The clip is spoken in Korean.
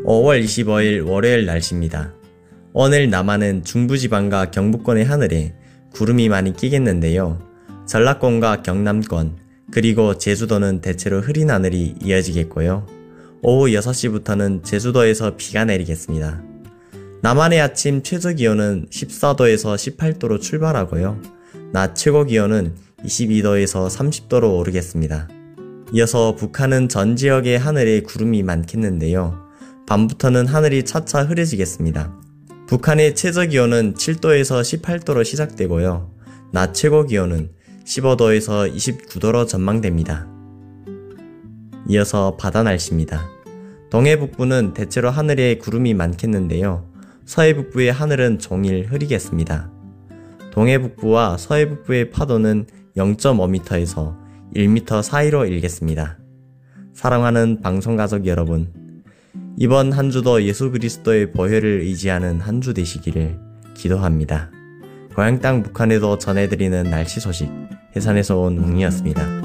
5월 25일 월요일 날씨입니다. 오늘 남한은 중부지방과 경북권의 하늘에 구름이 많이 끼겠는데요. 전라권과 경남권 그리고 제주도는 대체로 흐린 하늘이 이어지겠고요. 오후 6시부터는 제주도에서 비가 내리겠습니다. 남한의 아침 최저기온은 14도에서 18도로 출발하고요. 낮 최고기온은 22도에서 30도로 오르겠습니다. 이어서 북한은 전 지역의 하늘에 구름이 많겠는데요. 밤부터는 하늘이 차차 흐려지겠습니다. 북한의 최저기온은 7도에서 18도로 시작되고요. 낮 최고기온은 15도에서 29도로 전망됩니다. 이어서 바다 날씨입니다. 동해북부는 대체로 하늘에 구름이 많겠는데요. 서해북부의 하늘은 종일 흐리겠습니다. 동해북부와 서해북부의 파도는 0.5m에서 1m 사이로 일겠습니다. 사랑하는 방송가족 여러분, 이번 한 주도 예수 그리스도의 보혈을 의지하는 한 주 되시기를 기도합니다. 고향 땅 북한에도 전해드리는 날씨 소식, 해산에서 온 웅이었습니다.